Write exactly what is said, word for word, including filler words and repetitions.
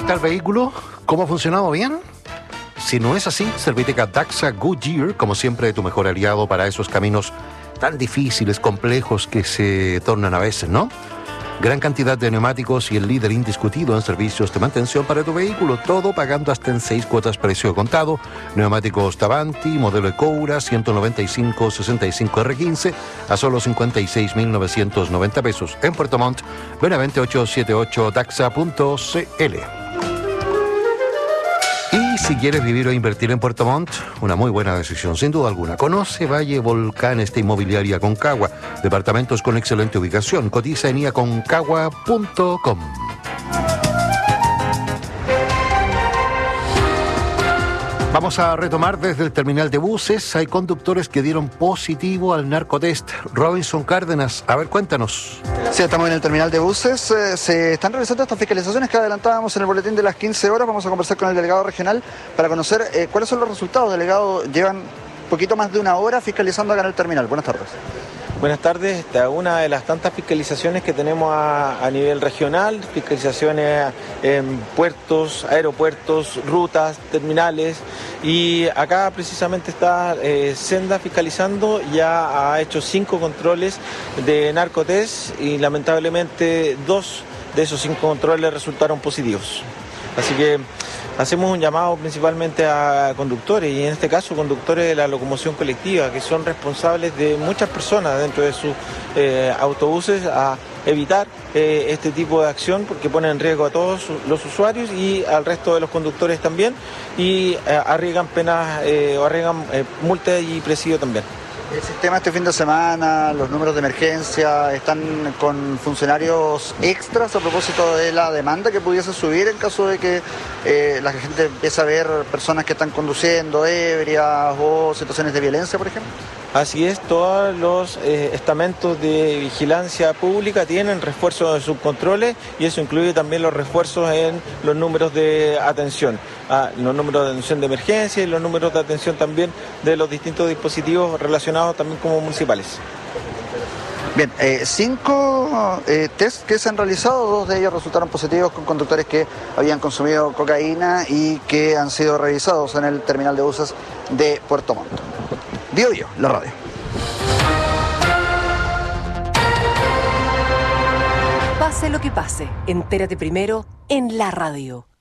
está el vehículo? ¿Cómo ha funcionado bien? Si no es así, Serviteca Daxa Goodyear, como siempre, tu mejor aliado para esos caminos tan difíciles, complejos que se tornan a veces, ¿no? Gran cantidad de neumáticos y el líder indiscutido en servicios de mantención para tu vehículo, todo pagando hasta en seis cuotas precio contado. Neumáticos Tavanti, modelo Ecoura, ciento noventa y cinco sesenta y cinco R quince a solo cincuenta y seis mil novecientos noventa pesos. En Puerto Montt, Benavente ochocientos setenta y ocho daxa punto c l. Y si quieres vivir o invertir en Puerto Montt, una muy buena decisión, sin duda alguna. Conoce Valle Volcán, esta inmobiliaria Concagua. Departamentos con excelente ubicación. Cotiza en i a concagua punto com. Vamos a retomar desde el terminal de buses. Hay conductores que dieron positivo al narcotest. Robinson Cárdenas, a ver, cuéntanos. Sí, estamos en el terminal de buses. Eh, se están realizando estas fiscalizaciones que adelantábamos en el boletín de las quince horas. Vamos a conversar con el delegado regional para conocer eh, cuáles son los resultados. Delegado, llevan un poquito más de una hora fiscalizando acá en el terminal. Buenas tardes. Buenas tardes. Esta es una de las tantas fiscalizaciones que tenemos a, a nivel regional, fiscalizaciones en puertos, aeropuertos, rutas, terminales, y acá precisamente está eh, Senda fiscalizando, ya ha hecho cinco controles de narcotest y lamentablemente dos de esos cinco controles resultaron positivos. Así que hacemos un llamado principalmente a conductores, y en este caso conductores de la locomoción colectiva, que son responsables de muchas personas dentro de sus eh, autobuses, a evitar eh, este tipo de acción, porque pone en riesgo a todos los usuarios y al resto de los conductores también, y eh, arriesgan penas eh, o arriesgan eh, multas y presidio también. El sistema este fin de semana, los números de emergencia, ¿están con funcionarios extras a propósito de la demanda que pudiese subir en caso de que eh, la gente empiece a ver personas que están conduciendo ebrias o situaciones de violencia, por ejemplo? Así es, todos los eh, estamentos de vigilancia pública tienen refuerzos de subcontroles, y eso incluye también los refuerzos en los números de atención, ah, los números de atención de emergencia y los números de atención también de los distintos dispositivos relacionados también como municipales. Bien, eh, cinco eh, test que se han realizado, dos de ellos resultaron positivos con conductores que habían consumido cocaína y que han sido revisados en el terminal de buses de Puerto Montt. Dio yo, la radio. Pase lo que pase, entérate primero en la radio.